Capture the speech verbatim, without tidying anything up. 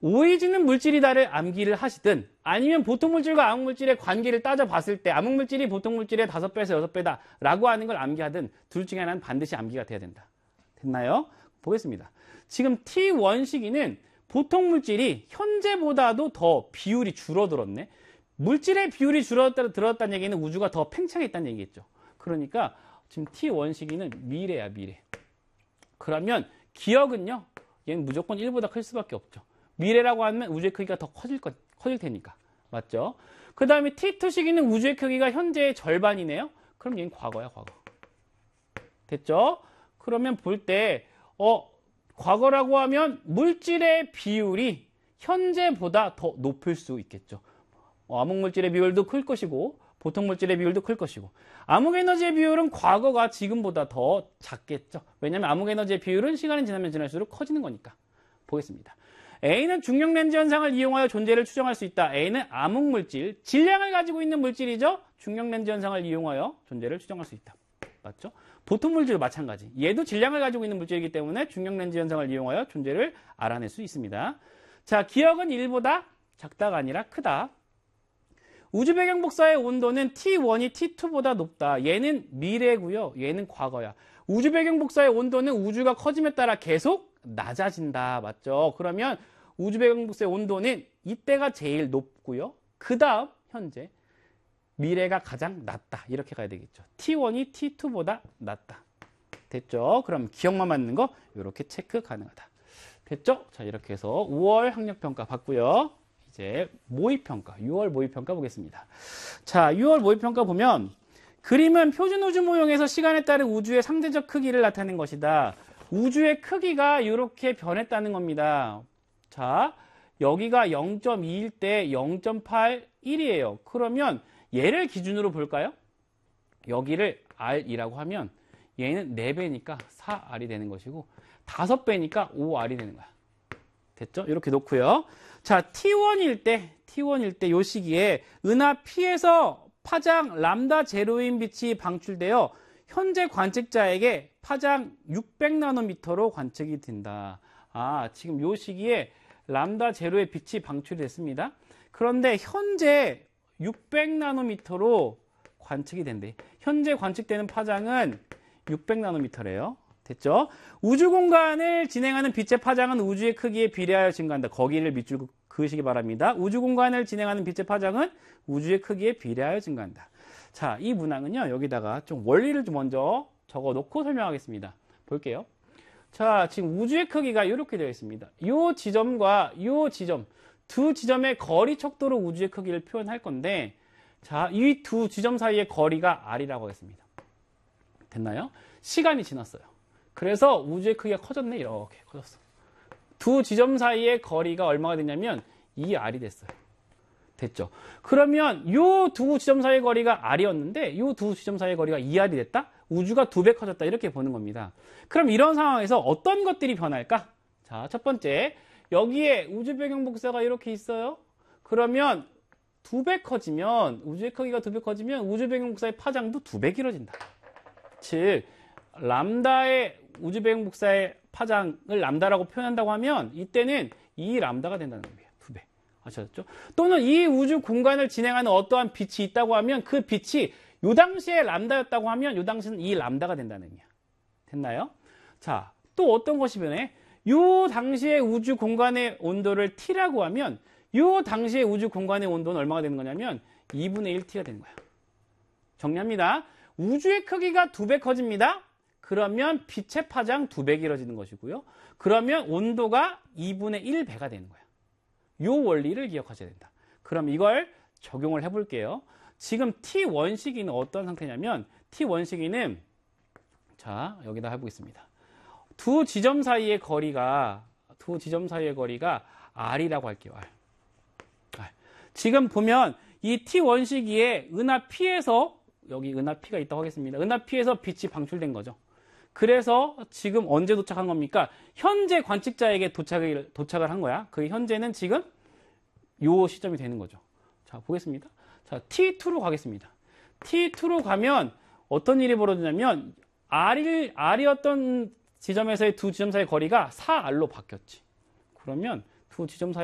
오해지는 물질이다를 암기를 하시든 아니면 보통 물질과 암흑 물질의 관계를 따져봤을 때 암흑 물질이 보통 물질의 다섯 배에서 여섯 배다 라고 하는 걸 암기하든 둘 중에 하나는 반드시 암기가 돼야 된다. 됐나요? 보겠습니다. 지금 티 원 시기는 보통 물질이 현재보다도 더 비율이 줄어들었네. 물질의 비율이 줄어들었다는 얘기는 우주가 더 팽창했다는 얘기겠죠. 그러니까 지금 티 원 시기는 미래야, 미래. 그러면 기억은요, 얘는 무조건 일보다 클 수밖에 없죠. 미래라고 하면 우주의 크기가 더 커질 것, 커질 테니까. 맞죠? 그 다음에 티 투 시기는 우주의 크기가 현재의 절반이네요. 그럼 얘는 과거야, 과거. 됐죠? 그러면 볼 때, 어, 과거라고 하면 물질의 비율이 현재보다 더 높을 수 있겠죠. 어, 암흑 물질의 비율도 클 것이고, 보통 물질의 비율도 클 것이고, 암흑 에너지의 비율은 과거가 지금보다 더 작겠죠. 왜냐하면 암흑 에너지의 비율은 시간이 지나면 지날수록 커지는 거니까. 보겠습니다. A는 중력 렌즈 현상을 이용하여 존재를 추정할 수 있다. A는 암흑 물질, 질량을 가지고 있는 물질이죠. 중력 렌즈 현상을 이용하여 존재를 추정할 수 있다. 맞죠? 보통 물질도 마찬가지. 얘도 질량을 가지고 있는 물질이기 때문에 중력 렌즈 현상을 이용하여 존재를 알아낼 수 있습니다. 자, 기억은 일보다 작다가 아니라 크다. 우주 배경 복사의 온도는 티 원이 티 투보다 높다. 얘는 미래고요. 얘는 과거야. 우주 배경 복사의 온도는 우주가 커짐에 따라 계속 낮아진다. 맞죠? 그러면 우주 배경 복사의 온도는 이때가 제일 높고요. 그 다음 현재 미래가 가장 낮다. 이렇게 가야 되겠죠. 티 원이 티 투보다 낮다. 됐죠? 그럼 기억만 맞는 거 이렇게 체크 가능하다. 됐죠? 자, 이렇게 해서 오월 학력평가 봤고요. 이제 모의평가, 유월 모의평가 보겠습니다. 자, 유월 모의평가 보면 그림은 표준 우주 모형에서 시간에 따른 우주의 상대적 크기를 나타낸 것이다. 우주의 크기가 이렇게 변했다는 겁니다. 자, 여기가 영 점 이일 때 영 점 팔일이에요. 그러면 얘를 기준으로 볼까요? 여기를 R이라고 하면 얘는 네 배니까 사 알이 되는 것이고 다섯 배니까 오 알이 되는 거야. 됐죠? 이렇게 놓고요. 자, 티 원일 때, 티 원일 때 요 시기에 은하 P에서 파장 람다 제로인 빛이 방출되어 현재 관측자에게 파장 육백 나노미터로 관측이 된다. 아, 지금 요 시기에 람다 제로의 빛이 방출이 됐습니다. 그런데 현재 육백 나노미터로 관측이 된대. 현재 관측되는 파장은 육백 나노미터래요. 됐죠? 우주 공간을 진행하는 빛의 파장은 우주의 크기에 비례하여 증가한다. 거기를 밑줄 그으시기 바랍니다. 우주 공간을 진행하는 빛의 파장은 우주의 크기에 비례하여 증가한다. 자, 이 문항은요, 여기다가 좀 원리를 좀 먼저 적어 놓고 설명하겠습니다. 볼게요. 자, 지금 우주의 크기가 이렇게 되어 있습니다. 이 지점과 이 지점, 두 지점의 거리 척도로 우주의 크기를 표현할 건데, 자, 이 두 지점 사이의 거리가 R이라고 하겠습니다. 됐나요? 시간이 지났어요. 그래서 우주의 크기가 커졌네. 이렇게 커졌어. 두 지점 사이의 거리가 얼마가 됐냐면 이 알이 됐어요. 됐죠? 그러면 이 두 지점 사이의 거리가 R이었는데 이 두 지점 사이의 거리가 이 알이 됐다? 우주가 두 배 커졌다. 이렇게 보는 겁니다. 그럼 이런 상황에서 어떤 것들이 변할까? 자, 첫 번째, 여기에 우주 배경 복사가 이렇게 있어요. 그러면 두 배 커지면, 우주의 크기가 두 배 커지면 우주 배경 복사의 파장도 두 배 길어진다. 즉, 람다의 우주 배경 복사의 파장을 람다라고 표현한다고 하면 이때는 이 람다가 된다는 겁니다. 두 배. 아셨죠? 또는 이 우주 공간을 진행하는 어떠한 빛이 있다고 하면 그 빛이 요 당시에 람다였다고 하면 요 당시는 이 람다가 된다는 얘기야. 됐나요? 자, 또 어떤 것이 변해? 요 당시의 우주 공간의 온도를 T라고 하면 요 당시의 우주 공간의 온도는 얼마가 되는 거냐면 이분의 일 티가 되는 거야. 정리합니다. 우주의 크기가 두 배 커집니다. 그러면 빛의 파장 두 배 길어지는 것이고요. 그러면 온도가 이분의 일 배가 되는 거야. 요 원리를 기억하셔야 된다. 그럼 이걸 적용을 해볼게요. 지금 티 원 시기는 어떤 상태냐면 티 원 시기는 자, 여기다 해보겠습니다. 두 지점 사이의 거리가 두 지점 사이의 거리가 R이라고 할게요. R. R. 지금 보면 이 티 원 시기에 은하 P에서 여기 은하 P가 있다고 하겠습니다. 은하 P에서 빛이 방출된 거죠. 그래서 지금 언제 도착한 겁니까? 현재 관측자에게 도착을, 도착을 한 거야. 그 현재는 지금 요 시점이 되는 거죠. 자, 보겠습니다. 자, 티 투로 가겠습니다. 티 투로 가면 어떤 일이 벌어지냐면 R이, R이었던 지점에서의 두 지점 사이의 거리가 사 알로 바뀌었지. 그러면 두 지점 사이